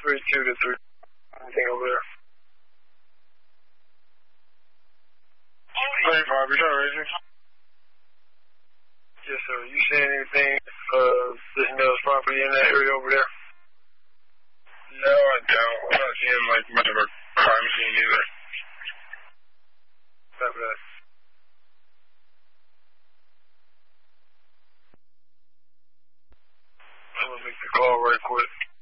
32 to 3. Anything over there? 35, return Ranger. Yes, sir. You seeing anything this Mills property in that area over there? No, I don't. I'm not seeing like much of a crime scene either. Copy that. I'm gonna make the call right quick.